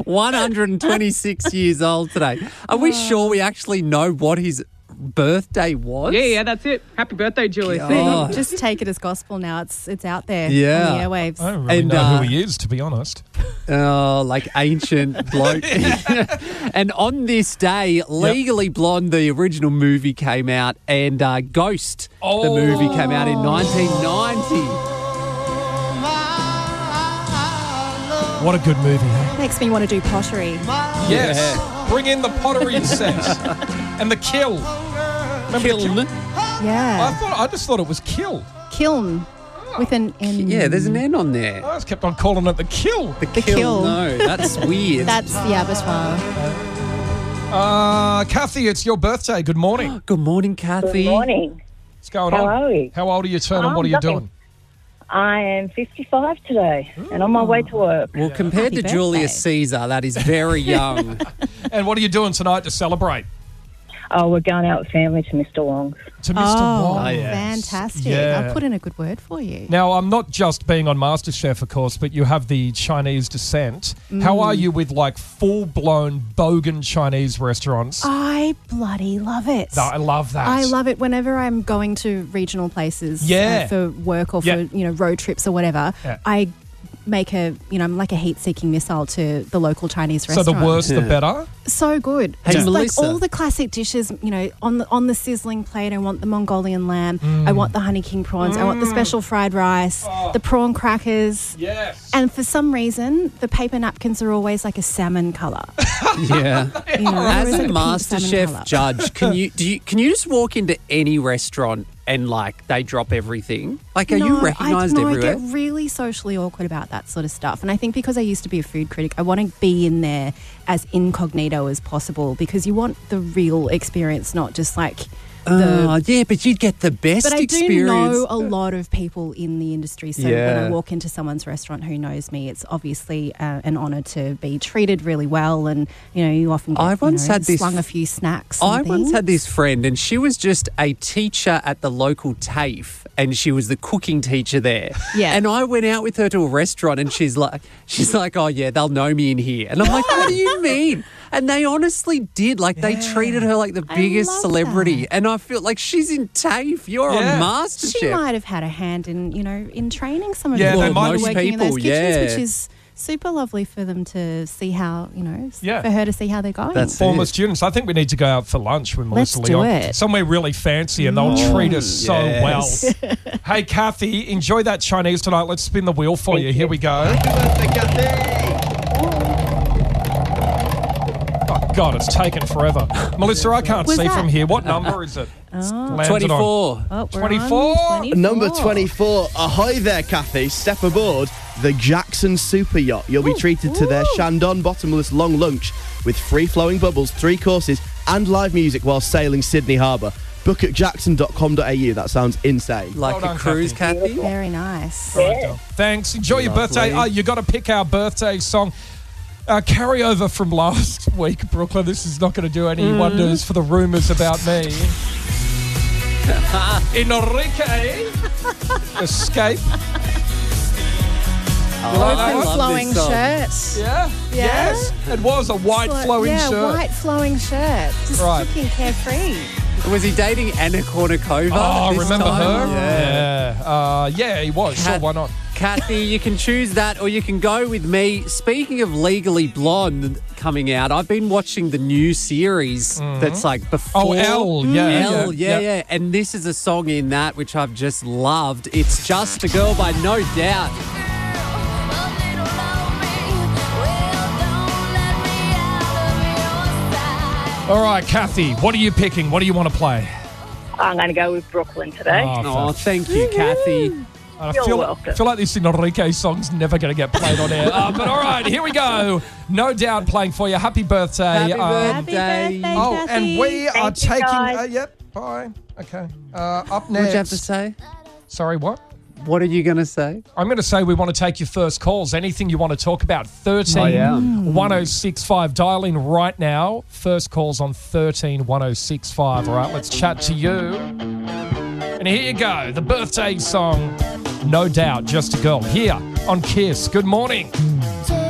126 years old today. Are we sure we actually know what his birthday was? Yeah, that's it. Happy birthday, Julie. God. Just take it as gospel now. It's out there on Yeah. the airwaves. I don't really know who he is, to be honest. Oh, like ancient bloke. And on this day, Legally Blonde, the original movie, came out, and Ghost, the movie, came out in 1990. What a good movie, eh? Makes me want to do pottery. Yes. Bring in the pottery set. And the kiln. Remember the kiln? Yeah. I just thought it was kill. Kiln with an N. Yeah, there's an N on there. I just kept on calling it the kill. The kill. kill. No, that's weird. That's the abattoir. Kathy, it's your birthday. Good morning. Good morning, Kathy. Good morning. What's going on? How are we? How old are you turning? What are you nothing. doing? I am 55 today and on my way to work. Well, compared Happy to Julius birthday. Caesar, that is very young. And what are you doing tonight to celebrate? Oh, we're going out with family to Mr. Long's. To Mr. Oh, Wong. yes. fantastic. Yeah. I'll put in a good word for you. Now, I'm not just being on MasterChef, of course, but you have the Chinese descent. How are you with, like, full-blown bogan Chinese restaurants? I bloody love it. I love that. I love it whenever I'm going to regional places Yeah. for work or for road trips or whatever. Yeah. I make I'm like a heat-seeking missile to the local Chinese So restaurant. the worse, the better? So good. Hey, Just Melissa. like all the classic dishes, on the sizzling plate. I want the Mongolian lamb. I want the honey king prawns. I want the special fried rice, the prawn crackers. Yes. And for some reason, the paper napkins are always like a salmon colour. Yeah. You know, As always a like pink salmon MasterChef colour. judge, can you just walk into any restaurant and like they drop everything? Like, are you recognised everywhere? I get really socially awkward about that sort of stuff. And I think because I used to be a food critic, I want to be in there as incognito as possible because you want the real experience, not just like yeah, but you'd get the best But I do experience. know a lot of people in the industry, so when Yeah. I walk into someone's restaurant who knows me, it's obviously an honour to be treated really well, and you often get I once had this- slung a few snacks. And I once things. had this friend, and she was just a teacher at the local TAFE, and she was the cooking teacher there. Yeah. And I went out with her to a restaurant, and she's like, oh yeah, they'll know me in here. And I'm like, what do you mean? And they honestly did. Like, they treated her like the biggest love celebrity. that. And I feel like she's in TAFE. You're Yeah. on MasterChef. She might have had a hand in, in training some of Yeah, the they people might- working most in those people, kitchens, yeah. which is super lovely for them to see how, Yeah. for her to see how they're going. That's Former it. students. I think we need to go out for lunch with Let's Melissa do Leon. it. Somewhere really fancy and they'll treat us so yes. well. Hey, Kathy, enjoy that Chinese tonight. Let's spin the wheel for you. Here we go. Oh, God, it's taken forever. Melissa, I can't Was see that- from here. What number is it? It's landed 24. on- Oh, we're 24? on 24. Number 24. Ahoy there, Kathy. Step aboard the Jackson Super Yacht. You'll be treated to their Shandong bottomless long lunch with free-flowing bubbles, 3 courses, and live music while sailing Sydney Harbour. Book at jackson.com.au. That sounds insane. Like Well a done, cruise, Kathy. Kathy? Very nice. Thanks. Enjoy your Lovely. birthday. You got to pick our birthday song. Carryover from last week, Brooklyn. This is not going to do any wonders for the rumours about me. Enrique Escape. I Open love flowing this song. shirt. Yeah? Yeah. Yes. It was a white flowing shirt. white flowing shirt. Just Right. looking carefree. Was he dating Anna Kournikova? Oh, this remember time? her? Yeah. Yeah, he was. Sure, why not? Kathy, you can choose that or you can go with me. Speaking of Legally Blonde coming out, I've been watching the new series that's like before. Oh, Elle. Yeah. Elle, yeah. And this is a song in that which I've just loved. It's Just a Girl by No Doubt. All right, Kathy, what are you picking? What do you want to play? I'm going to go with Brooklyn today. Oh, thank you, Kathy. I You're feel welcome. like this Enrique song's never going to get played on air. But all right, here we go. No Doubt playing for you. Happy birthday. Happy Happy birthday. birthday, Oh, Kathy. and we are Thank you, taking... guys. yep, bye. Okay. Up What'd next... you have to say? Sorry, what? What are you going to say? I'm going to say we want to take your first calls. Anything you want to talk about, 13 1065. Dial in right now. First calls on 13 1065. All right, let's chat to you. And here you go. The birthday song, No Doubt, Just a Girl, here on KISS. Good morning.